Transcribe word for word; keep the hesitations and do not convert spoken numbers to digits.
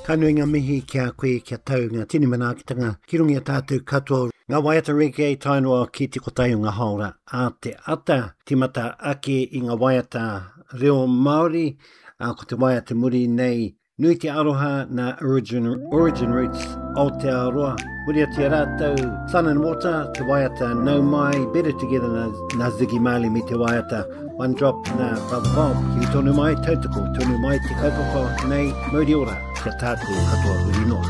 Tanuinga mihi kia koe kia tau ngā tini manaakitanga ki rungi a tātou katoa. Ngā waiata reke tainoa ki te kotai o ngā haora a te ata timata ake i ngā waiata reo Māori a ko te waiata muri nei nui te aroha na origin, origin roots o te aroa. Muri a te rātou Sun and Water, te waiata Nau Mai, Better Together na, na Ziggy Marley me te waiata One Drop na Brother Bob. Ki tonu mai tautoko, tonu mai te kaupapa nei Moriora kia tātou katoa uri noa.